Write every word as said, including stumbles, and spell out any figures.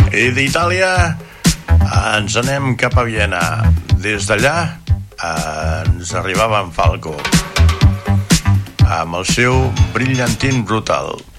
I d'Itàlia ens anem cap a Viena. Des d'allà ens arribava en Falco amb el seu Brillantin Brutal.